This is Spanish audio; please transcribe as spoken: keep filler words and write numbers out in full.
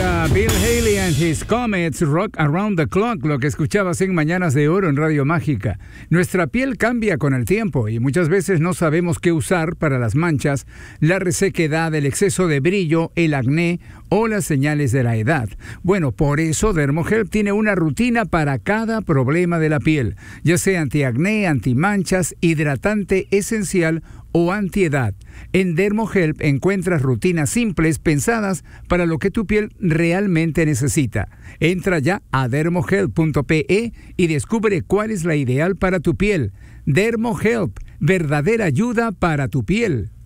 Era Bill Haley and His Comets, Rock Around the Clock, lo que escuchabas en Mañanas de Oro en Radio Mágica. Nuestra piel cambia con el tiempo y muchas veces no sabemos qué usar para las manchas, la resequedad, el exceso de brillo, el acné o las señales de la edad. Bueno, por eso Dermohelp tiene una rutina para cada problema de la piel, ya sea antiacné, antimanchas, hidratante esencial o antiedad. En Dermohelp encuentras rutinas simples pensadas para lo que tu piel realmente necesita. Entra ya a dermohelp punto pe y descubre cuál es la ideal para tu piel. Dermohelp, verdadera ayuda para tu piel.